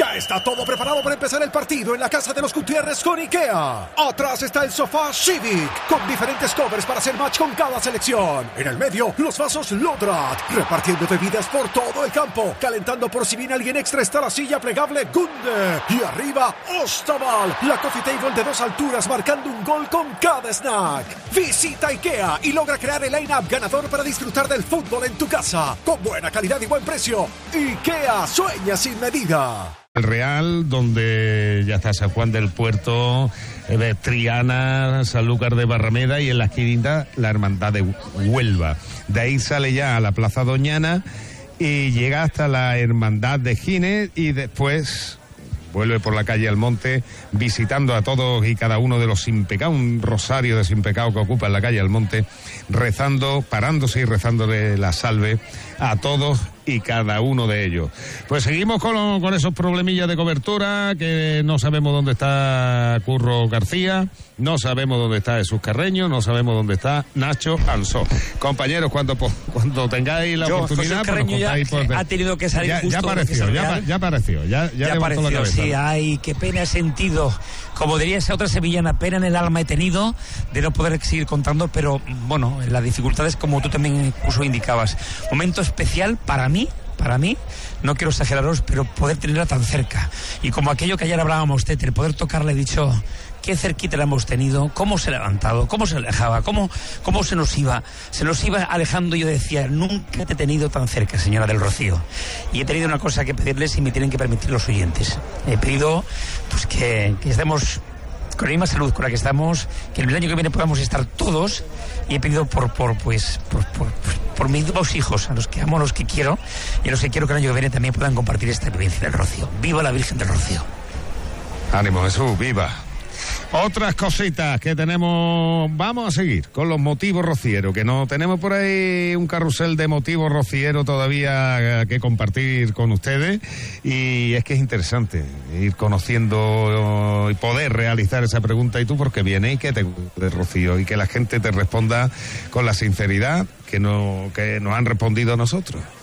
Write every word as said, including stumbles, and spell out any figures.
Ya está todo preparado para empezar el partido en la casa de los Gutiérrez con IKEA. Atrás está el sofá Civic, con diferentes covers para hacer match con cada selección. En el medio, los vasos Lodrat, repartiendo bebidas por todo el campo. Calentando por si viene alguien extra está la silla plegable Gunde. Y arriba, Ostaval, la coffee table de dos alturas marcando un gol con cada snack. Visita IKEA y logra crear el line-up ganador para disfrutar del fútbol en tu casa. Con buena calidad y buen precio. IKEA, sueña sin medida. El Real, donde ya está San Juan del Puerto, eh, Triana, Sanlúcar de Barrameda y en la esquinita la Hermandad de Huelva. De ahí sale ya a la Plaza Doñana y llega hasta la Hermandad de Gines y después vuelve por la calle Almonte visitando a todos y cada uno de los sin pecado, un rosario de sin pecado que ocupa en la calle Almonte, rezando, parándose y rezándole la salve a todos y cada uno de ellos. Pues seguimos con, con esos problemillas de cobertura, que no sabemos dónde está Curro García, no sabemos dónde está Jesús Carreño, no sabemos dónde está Nacho Ansó. Compañeros, cuando cuando tengáis la Yo, oportunidad, José Carreño ya por... ha tenido que salir ya, justo. ya apareció, ya, ya apareció, ya, ya, ya levantó apareció, la cabeza. Sí, ay, qué pena he sentido. Como diría esa otra sevillana, pena en el alma he tenido de no poder seguir contando, pero bueno, la dificultad es como tú también incluso indicabas. Momento especial para mí, para mí, no quiero exageraros, pero poder tenerla tan cerca. Y como aquello que ayer hablábamos, Tete, el poder tocarle, he dicho, qué cerquita la hemos tenido, cómo se ha levantado, cómo se alejaba, cómo, cómo se nos iba, se nos iba alejando. Y yo decía, nunca te he tenido tan cerca, señora del Rocío. Y he tenido una cosa que pedirles y me tienen que permitir los oyentes. He pedido pues que, que estemos con la misma salud con la que estamos, que el año que viene podamos estar todos, y he pedido por por pues por, por, por mis dos hijos, a los que amo, a los que quiero, y a los que quiero que el año que viene también puedan compartir esta vivencia del Rocío. ¡Viva la Virgen del Rocío! Ánimo, Jesús, viva. Otras cositas que tenemos, vamos a seguir con los motivos rocieros, que no tenemos por ahí un carrusel de motivos rocieros todavía que compartir con ustedes, y es que es interesante ir conociendo y poder realizar esa pregunta, ¿y tú por qué vienes? ¿Y qué te gusta de Rocío? Y que la gente te responda con la sinceridad que, no, que nos han respondido a nosotros.